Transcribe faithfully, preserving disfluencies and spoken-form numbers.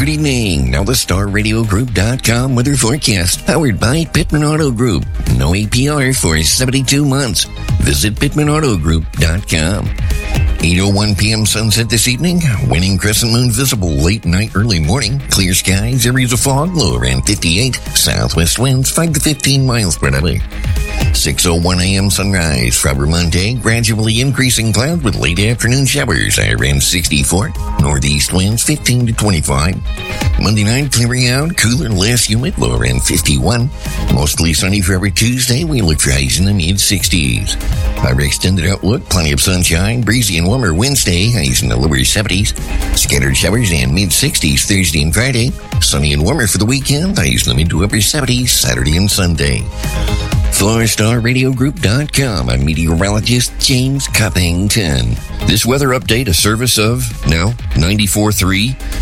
Good evening. Now the Star Radio Group dot com weather forecast, powered by Pittman Auto Group. No A P R for seventy-two months. Visit Pittman Auto Group dot com. eight oh one p.m. sunset this evening. Waning crescent moon visible late night, early morning. Clear skies, areas of fog, low around fifty-eight. Southwest winds five to fifteen miles per hour. six oh one a.m. sunrise. Frabra Monte, gradually increasing cloud with late afternoon showers. High around sixty-four. Northeast winds fifteen to twenty-five. Monday night clearing out, cooler, less humid, low around fifty-one. Mostly sunny for every Tuesday. We look for highs in the mid-sixties. Our extended outlook, plenty of sunshine, breezy and warmer Wednesday, highs in the lower seventies. Scattered showers and mid-sixties Thursday and Friday. Sunny and warmer for the weekend, highs in the mid to upper seventies Saturday and Sunday. For Star Radio Group dot com, I'm meteorologist James Cuppington. This weather update, a service of, now, ninety-four point three